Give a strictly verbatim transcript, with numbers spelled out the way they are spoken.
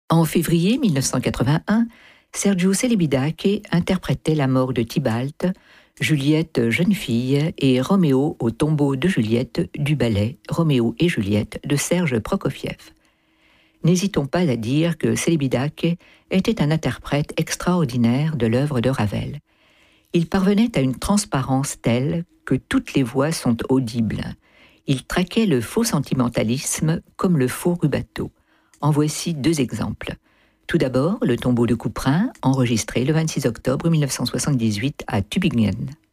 En février mille neuf cent quatre-vingt-un, Sergiu Celibidache interprétait la mort de Tybalt, Juliette jeune fille et Roméo au tombeau de Juliette du ballet Roméo et Juliette de Serge Prokofiev. N'hésitons pas à dire que Celibidache était un interprète extraordinaire de l'œuvre de Ravel. Il parvenait à une transparence telle que toutes les voix sont audibles. Il traquait le faux sentimentalisme comme le faux rubato. En voici deux exemples. Tout d'abord, le tombeau de Couperin, enregistré le vingt-six octobre mille neuf cent soixante-dix-huit à Tübingen.